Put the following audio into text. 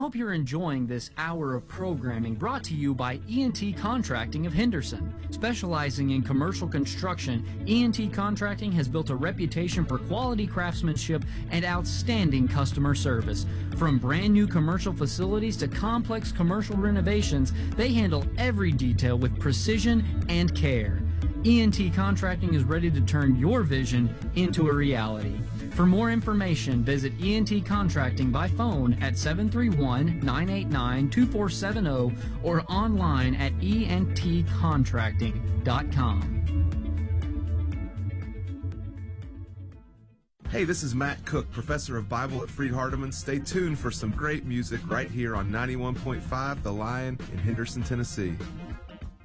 Hope you're enjoying this hour of programming brought to you by E&T Contracting of Henderson. Specializing in commercial construction, E&T Contracting has built a reputation for quality craftsmanship and outstanding customer service. From brand new commercial facilities to complex commercial renovations, they handle every detail with precision and care. E&T Contracting is ready to turn your vision into a reality. For more information, visit E&T Contracting by phone at 731-989-2470 or online at entcontracting.com. Hey, this is Matt Cook, professor of Bible at Freed-Hardeman. Stay tuned for some great music right here on 91.5 The Lion in Henderson, Tennessee.